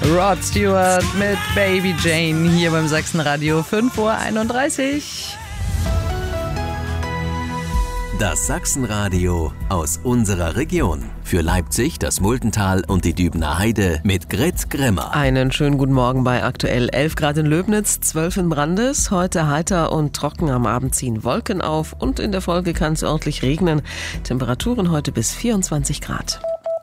Rod Stewart mit Baby Jane hier beim Sachsenradio 5:31 Uhr. Das Sachsenradio aus unserer Region. Für Leipzig, das Multental und die Dübener Heide mit Grit Grimmer. Einen schönen guten Morgen bei aktuell 11 Grad in Löbnitz, 12 in Brandes. Heute heiter und trocken, am Abend ziehen Wolken auf und in der Folge kann es örtlich regnen. Temperaturen heute bis 24 Grad.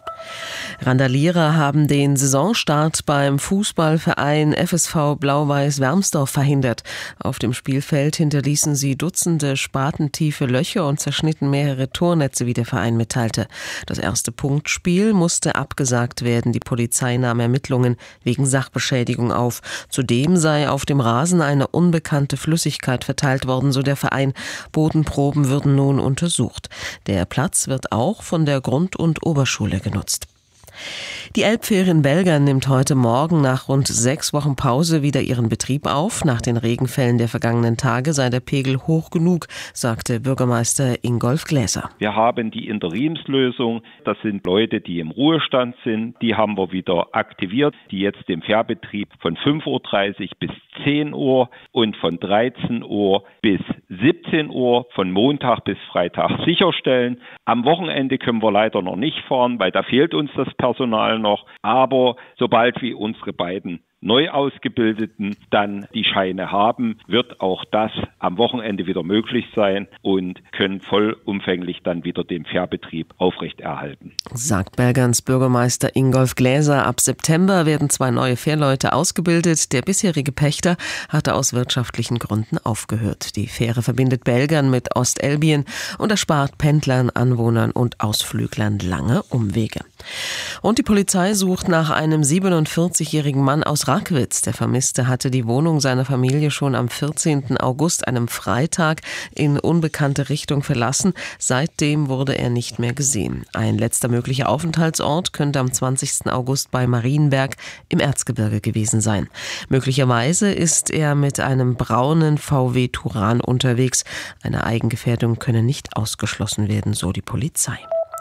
Randalierer haben den Saisonstart beim Fußballverein FSV Blau-Weiß Wermsdorf verhindert. Auf dem Spielfeld hinterließen sie Dutzende spatentiefe Löcher und zerschnitten mehrere Tornetze, wie der Verein mitteilte. Das erste Punktspiel musste abgesagt werden. Die Polizei nahm Ermittlungen wegen Sachbeschädigung auf. Zudem sei auf dem Rasen eine unbekannte Flüssigkeit verteilt worden, so der Verein. Bodenproben würden nun untersucht. Der Platz wird auch von der Grund- und Oberschule genutzt. Die Elbfähre in Belgern nimmt heute Morgen nach rund 6 Wochen Pause wieder ihren Betrieb auf. Nach den Regenfällen der vergangenen Tage sei der Pegel hoch genug, sagte Bürgermeister Ingolf Gläser. Wir haben die Interimslösung. Das sind Leute, die im Ruhestand sind. Die haben wir wieder aktiviert, die jetzt den Fährbetrieb von 5:30 Uhr bis 10 Uhr und von 13 Uhr bis 17 Uhr von Montag bis Freitag sicherstellen. Am Wochenende können wir leider noch nicht fahren, weil da fehlt uns das Personal noch. Aber sobald wir unsere beiden neu Ausgebildeten dann die Scheine haben, wird auch das am Wochenende wieder möglich sein und können vollumfänglich dann wieder den Fährbetrieb aufrechterhalten. Sagt Belgerns Bürgermeister Ingolf Gläser. Ab September werden 2 neue Fährleute ausgebildet. Der bisherige Pächter hatte aus wirtschaftlichen Gründen aufgehört. Die Fähre verbindet Belgern mit Ostelbien und erspart Pendlern, Anwohnern und Ausflüglern lange Umwege. Und die Polizei sucht nach einem 47-jährigen Mann aus Rackwitz. Der Vermisste hatte die Wohnung seiner Familie schon am 14. August, einem Freitag, in unbekannte Richtung verlassen. Seitdem wurde er nicht mehr gesehen. Ein letzter möglicher Aufenthaltsort könnte am 20. August bei Marienberg im Erzgebirge gewesen sein. Möglicherweise ist er mit einem braunen VW Touran unterwegs. Eine Eigengefährdung könne nicht ausgeschlossen werden, so die Polizei.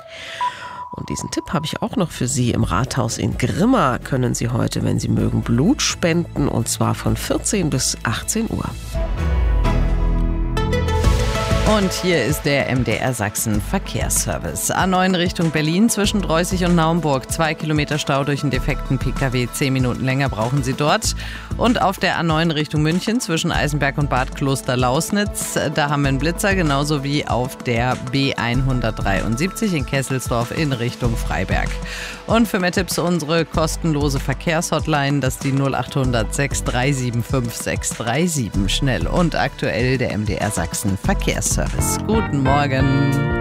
Und diesen Tipp habe ich auch noch für Sie. Im Rathaus in Grimma können Sie heute, wenn Sie mögen, Blut spenden, und zwar von 14 bis 18 Uhr. Und hier ist der MDR Sachsen Verkehrsservice. A9 Richtung Berlin zwischen Dreußig und Naumburg. 2 Kilometer Stau durch einen defekten Pkw. 10 Minuten länger brauchen Sie dort. Und auf der A9 Richtung München zwischen Eisenberg und Bad Kloster-Lausnitz. Da haben wir einen Blitzer, genauso wie auf der B173 in Kesselsdorf in Richtung Freiberg. Und für mehr Tipps unsere kostenlose Verkehrshotline, das ist die 0800 6375 637. Schnell und aktuell der MDR Sachsen Verkehrsservice. Guten Morgen.